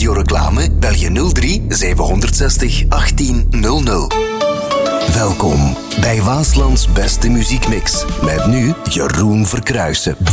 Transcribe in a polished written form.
radioreclame? Bel je 03 760 1800. Welkom bij Waaslands beste muziekmix. Met nu Jeroen Verkruijsen.